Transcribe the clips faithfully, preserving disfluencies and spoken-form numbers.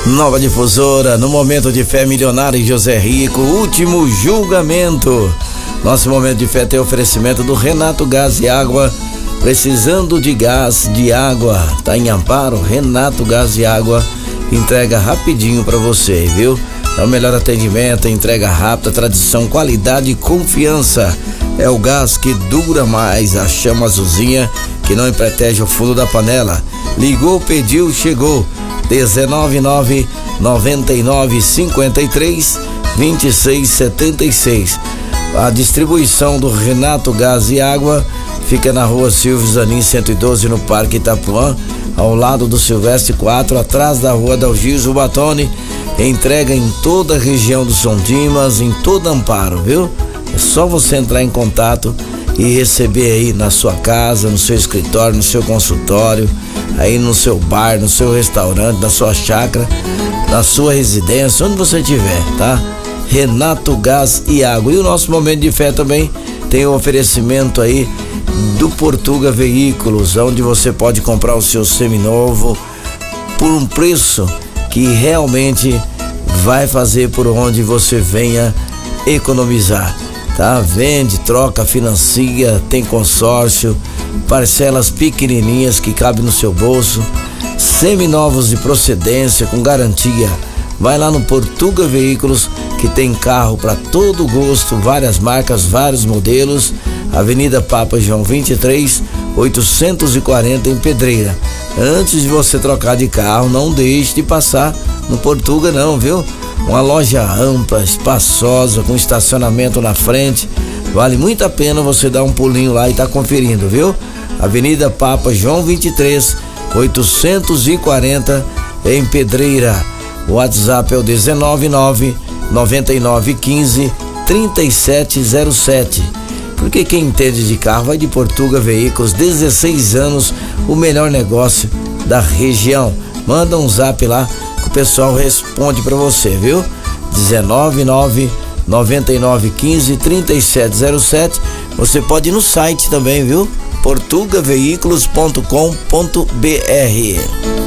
Nova Difusora, no Momento de Fé, Milionário e José Rico, último julgamento. Nosso Momento de Fé tem oferecimento do Renato Gás e Água. Precisando de gás, de água, tá em Amparo? Renato Gás e Água entrega rapidinho pra você, viu? É o melhor atendimento, entrega rápida, tradição, qualidade e confiança. É o gás que dura mais, a chama azulzinha que não protege o fundo da panela. Ligou, pediu, chegou. dezenove nove noventa e nove cinquenta e três vinte e seis setenta e seis. A distribuição do Renato Gás e Água fica na rua Silvio Zanin cento e doze, no Parque Itapuã, ao lado do Silvestre quatro, atrás da rua Dalgis Ubatoni. Entrega em toda a região do São Dimas, em todo Amparo, viu? É só você entrar em contato e receber aí na sua casa, no seu escritório, no seu consultório, aí no seu bar, no seu restaurante, na sua chácara, na sua residência, onde você estiver, tá? Renato Gás e Água. E o nosso Momento de Fé também tem o oferecimento aí do Portuga Veículos, onde você pode comprar o seu seminovo por um preço que realmente vai fazer por onde você venha economizar, tá? Vende, troca, financia, tem consórcio, parcelas pequenininhas que cabem no seu bolso, seminovos de procedência com garantia. Vai lá no Portuga Veículos, que tem carro para todo gosto, várias marcas, vários modelos. Avenida Papa João vinte e três, oitocentos e quarenta, em Pedreira. Antes de você trocar de carro, não deixe de passar no Portuga não, viu? Uma loja ampla, espaçosa, com estacionamento na frente. Vale muito a pena você dar um pulinho lá e tá conferindo, viu? Avenida Papa João vinte e três, oitocentos e quarenta, em Pedreira. O WhatsApp é o dezenove nove noventa e nove quinze trinta e sete zero sete. Porque quem entende de carro vai de Portuga Veículos, dezesseis anos, o melhor negócio da região. Manda um zap lá que o pessoal responde pra você, viu? dezenove nove noventa e nove quinze trinta e sete zero sete. Você pode ir no site também, viu? portuga veículos ponto com ponto b r.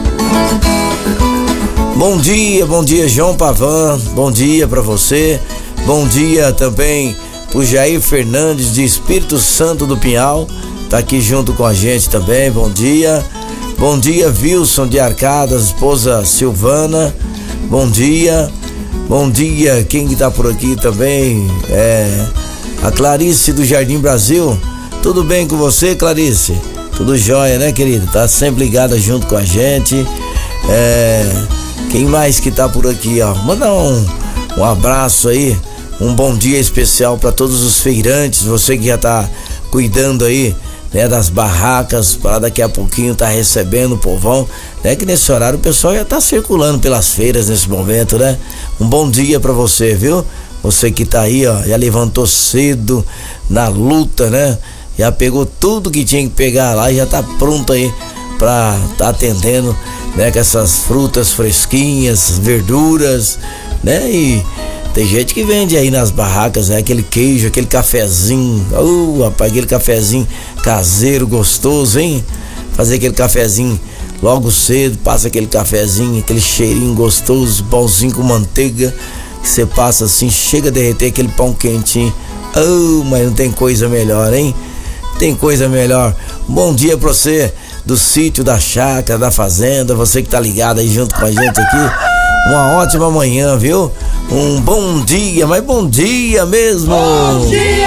Bom dia, bom dia João Pavan, bom dia pra você. Bom dia também o Jair Fernandes de Espírito Santo do Pinhal, tá aqui junto com a gente também, bom dia. Bom dia Wilson de Arcadas, esposa Silvana, bom dia. Bom dia, quem que tá por aqui também é a Clarice do Jardim Brasil. Tudo bem com você, Clarice? Tudo jóia, né, querida? Tá sempre ligada junto com a gente. É, quem mais que tá por aqui, ó? Manda um, um abraço aí. Um bom dia especial para todos os feirantes, você que já tá cuidando aí, né, das barracas, para daqui a pouquinho tá recebendo o povão, né, que nesse horário o pessoal já tá circulando pelas feiras nesse momento, né? Um bom dia para você, viu? Você que tá aí, ó, já levantou cedo na luta, né? Já pegou tudo que tinha que pegar lá e já tá pronto aí pra tá atendendo, né, com essas frutas fresquinhas, verduras, né? E tem gente que vende aí nas barracas, né? Aquele queijo, aquele cafezinho. Uh, rapaz, aquele cafezinho caseiro, gostoso, hein? Fazer aquele cafezinho logo cedo, passa aquele cafezinho, aquele cheirinho gostoso, pãozinho com manteiga, que você passa assim, chega a derreter aquele pão quentinho. Oh, mas não tem coisa melhor, hein? Tem coisa melhor. Bom dia pra você do sítio, da chácara, da fazenda, você que tá ligado aí junto com a gente aqui. Uma ótima manhã, viu? Um bom dia, mas bom dia mesmo. Bom dia!